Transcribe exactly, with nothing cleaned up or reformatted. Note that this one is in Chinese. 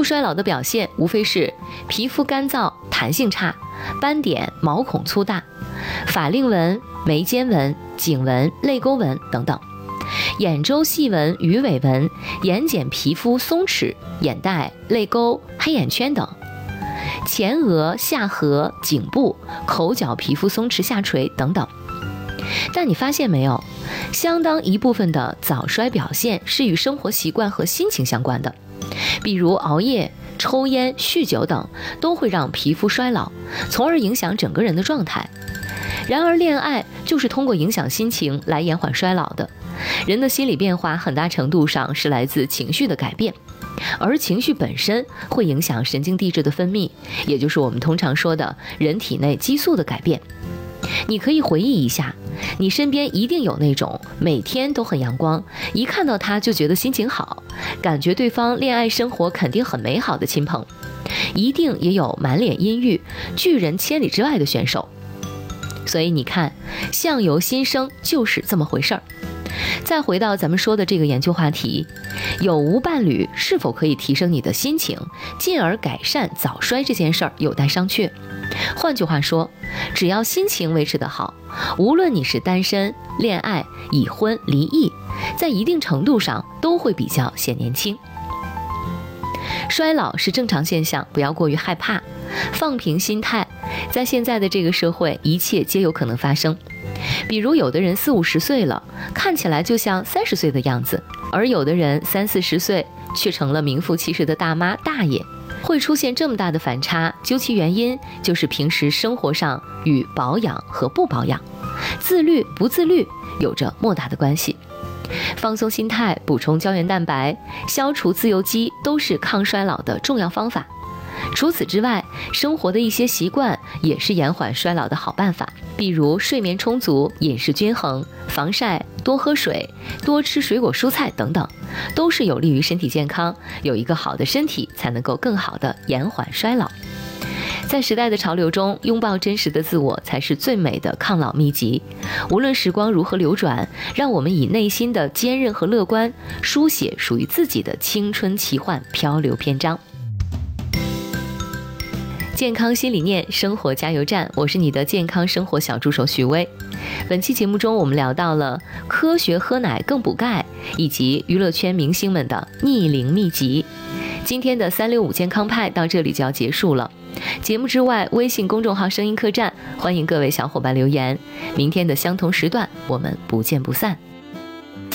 衰老的表现无非是皮肤干燥、弹性差、斑点、毛孔粗大、法令纹、眉间纹、颈纹、泪沟纹等等，眼周细纹、鱼尾纹、眼睑皮肤松弛、眼袋、泪沟、黑眼圈等，前额、下颌、颈部、口角皮肤松弛下垂等等。但你发现没有，相当一部分的早衰表现是与生活习惯和心情相关的，比如熬夜、抽烟、酗酒等都会让皮肤衰老，从而影响整个人的状态。然而恋爱就是通过影响心情来延缓衰老的。人的心理变化很大程度上是来自情绪的改变，而情绪本身会影响神经递质的分泌，也就是我们通常说的人体内激素的改变。你可以回忆一下，你身边一定有那种每天都很阳光，一看到他就觉得心情好，感觉对方恋爱生活肯定很美好的亲朋，一定也有满脸阴郁、拒人千里之外的选手。所以你看，相由心生就是这么回事儿。再回到咱们说的这个研究话题，有无伴侣是否可以提升你的心情，进而改善早衰这件事儿有待商榷。换句话说，只要心情维持得好，无论你是单身、恋爱、已婚、离异，在一定程度上都会比较显年轻。衰老是正常现象，不要过于害怕，放平心态。在现在的这个社会，一切皆有可能发生。比如有的人四五十岁了，看起来就像三十岁的样子，而有的人三四十岁却成了名副其实的大妈大爷。会出现这么大的反差，究其原因就是平时生活上与保养和不保养、自律不自律有着莫大的关系。放松心态，补充胶原蛋白，消除自由基都是抗衰老的重要方法。除此之外，生活的一些习惯也是延缓衰老的好办法，比如睡眠充足、饮食均衡、防晒、多喝水、多吃水果蔬菜等等，都是有利于身体健康。有一个好的身体，才能够更好的延缓衰老。在时代的潮流中，拥抱真实的自我才是最美的抗老秘籍。无论时光如何流转，让我们以内心的坚韧和乐观，书写属于自己的青春奇幻漂流篇章。健康新理念，生活加油站，我是你的健康生活小助手许巍。本期节目中，我们聊到了科学喝奶更补钙，以及娱乐圈明星们的逆龄秘籍。今天的三六五健康派到这里就要结束了。节目之外，微信公众号声音客栈，欢迎各位小伙伴留言。明天的相同时段，我们不见不散。